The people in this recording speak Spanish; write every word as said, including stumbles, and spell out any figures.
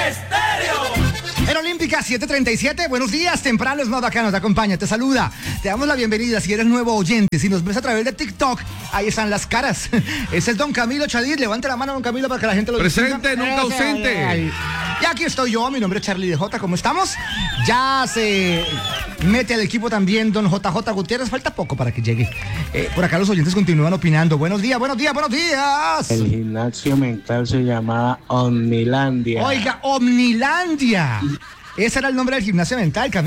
En Olímpica siete treinta y siete, buenos días, temprano es acá nos acompaña, te saluda, te damos la bienvenida si eres nuevo oyente, si nos ves a través de TikTok, ahí están las caras, ese es don Camilo Chadid, levante la mano don Camilo para que la gente lo presente, distinga. nunca ausente. Y aquí estoy yo, mi nombre es Charlie D J, ¿cómo estamos? Ya se mete al equipo también don J J Gutiérrez, falta poco para que llegue, eh, por acá los oyentes continúan opinando, buenos días, buenos días, buenos días. El gimnasio mental se llamaba Omnilandia. Oiga, Omnilandia. Ese era el nombre del gimnasio mental, Camilo.